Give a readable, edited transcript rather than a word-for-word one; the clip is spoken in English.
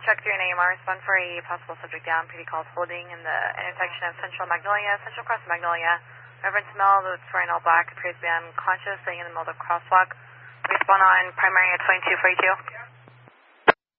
check through an AMR, respond for a possible subject down, PD calls holding in the intersection of Central Magnolia, Central Cross Magnolia. Reverend Smell, that's wearing all black, appears to be unconscious, laying in the middle of the crosswalk. Respond on primary at 2242.